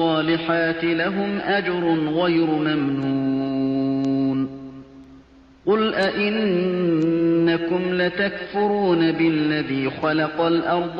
الصالحات لهم أجر غير ممنون قل أئنكم لتكفرون بالذي خلق الأرض